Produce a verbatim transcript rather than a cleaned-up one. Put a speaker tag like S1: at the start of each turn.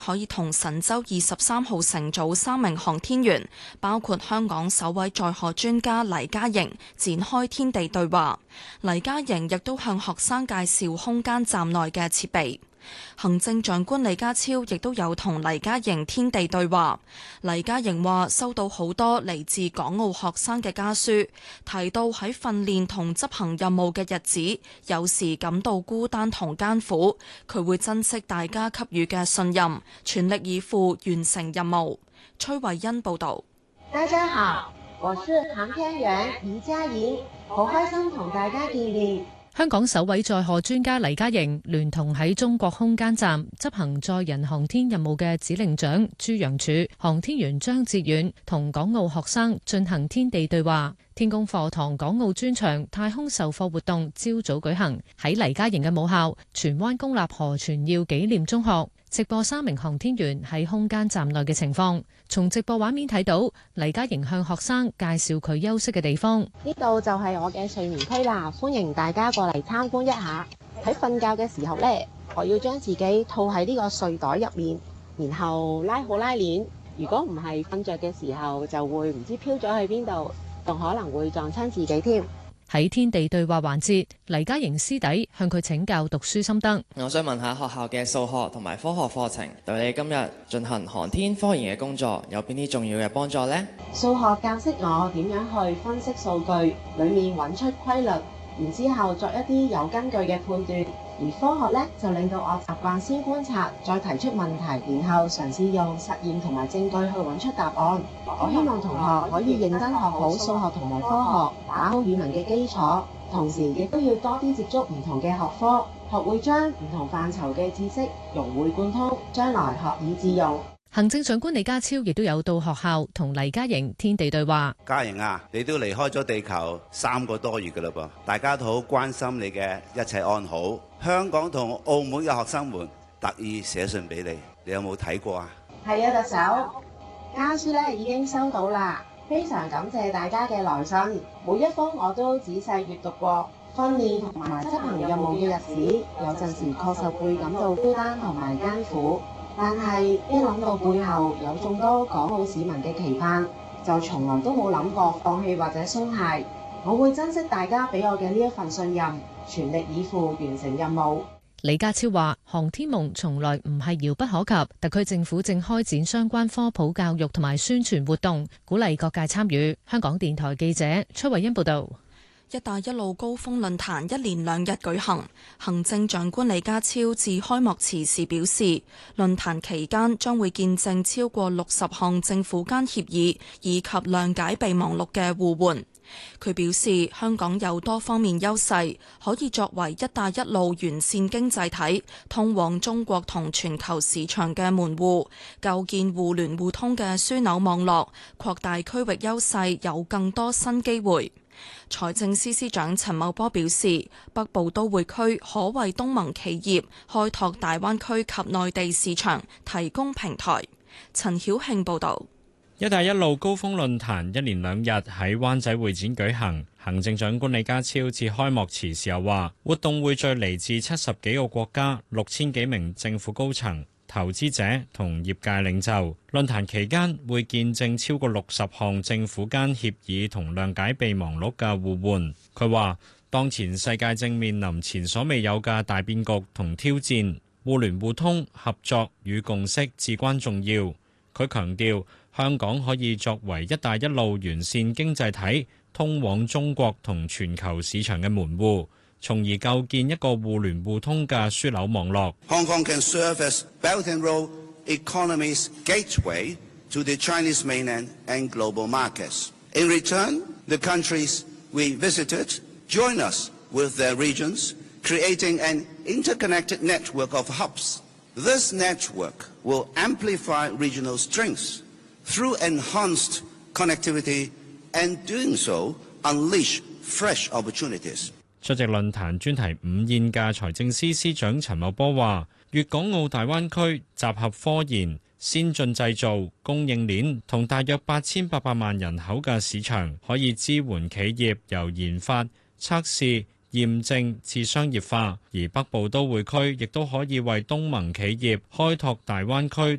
S1: 可以同神舟二十三號乘組三名航天員，包括香港首位載荷專家黎嘉瑩展開天地對話。黎嘉瑩亦都向學生介紹空間站內嘅設備。行政長官李家超亦都有同黎嘉瑩天地對話。黎嘉瑩話收到好多嚟自港澳學生嘅家書，提到喺訓練同執行任務嘅日子，有時感到孤單同艱苦，佢會珍惜大家給予嘅信任，全力以赴完成任務。崔慧欣報道。
S2: 大家好，我是航天員黎嘉瑩，好開心同大家見面。
S3: 香港首位載荷專家黎嘉瑩聯同喺中國空間站執行載人航天任務嘅指令長朱楊柱、航天員張志遠同港澳學生進行天地對話。天宮課堂港澳專場太空授課活動朝早舉行，喺黎嘉瑩嘅母校荃灣公立何傳耀紀念中學直播三名航天員喺空間站內嘅情況。從直播畫面睇到黎嘉瑩向學生介紹佢休息嘅地方。
S2: 呢度就係我嘅睡眠區啦，歡迎大家過嚟參觀一下。喺瞓覺嘅時候呢，我要將自己套喺呢個睡袋入面，然後拉好拉鏈。如果唔係瞓着嘅時候，就會唔知飄咗去邊度，仲可能會撞親自己添。
S3: 喺天地對話環節，黎嘉瑩師弟向佢請教讀書心得。
S4: 我想問下學校嘅數學同埋科學課程對你今日進行航天科研嘅工作有邊啲重要嘅幫助呢？
S2: 數學教識我點樣去分析數據，裡面揾出規律，然之後作一啲有根據嘅判斷。而科學呢，就令到我習慣先觀察，再提出問題，然後嘗試用實驗同埋證據去揾出答案。我希望同學可以認真學好數學同埋科學，打好語文嘅基礎，同時亦都要多啲接觸唔同嘅學科，學會將唔同範疇嘅知識融會貫通，將來學以致用。
S3: 行政長官李家超亦都有到學校同黎嘉瑩天地對話。
S5: 嘉瑩啊，你都離開咗地球三個多月㗎喇噃，大家都好關心你嘅一切安好。香港同澳門嘅學生們特意寫信俾你，你有冇睇過啊？
S2: 係啊，特首，家書咧已經收到啦，非常感謝大家嘅來信，每一封我都仔細閱讀過。訓練同埋執行任務嘅日子，有陣時確實會感到孤單同埋艱苦。但係一諗到背後有眾多港澳市民嘅期盼，就從來都冇諗過放棄或者鬆懈。我會珍惜大家俾我嘅呢一份信任，全力以赴完成任務。
S3: 李家超話：航天夢從來唔係遙不可及，特區政府正開展相關科普教育同埋宣傳活動，鼓勵各界參與。香港電台記者崔慧欣報道。
S1: 一帶一路高峰論壇一連兩日舉行，行政長官李家超致開幕辭時表示，論壇期間將會見證超過六十項政府間協議以及諒解備忘錄嘅互換。佢表示，香港有多方面優勢，可以作為一帶一路完善經濟體通往中國同全球市場嘅門戶，構建互聯互通嘅樞紐網絡，擴大區域優勢，有更多新機會。財政司司長陳茂波表示，北部都會區可為東盟企業開拓大灣區及內地市場提供平台。陳曉慶報導。
S6: 一帶一路高峰論壇一連兩日喺灣仔會展舉行，行政長官李家超致開幕辭時又話，活動匯聚嚟自七十幾個國家、六千幾名政府高層、投資者同業界領袖。論壇期間會見證超過六十項政府間協議同諒解備忘錄嘅互換。佢話，當前世界正面臨前所未有嘅大變局同挑戰，互聯互通、合作與共識至關重要。佢強調，香港可以作為一帶一路完善經濟體通往中國同全球市場嘅門戶，從而構建一個互聯互通嘅樞紐網絡。
S7: Hong Kong can serve as Belt and Road economy's gateway to the Chinese mainland and global markets. In return, the countries we visited join us with their regions, creating an interconnected network of hubs. This network will amplify regional strengths through enhanced connectivity, and doing so unleash fresh opportunities.
S6: 出席論壇專題午宴嘅財政司司長陳茂波話，粵港澳大灣區集合科研、先進製造、供應鏈同大約八千八百萬人口嘅市場，可以支援企業由研發、測試、 驗證至商業化，而北部都會區亦都可以為東盟企業開拓大灣區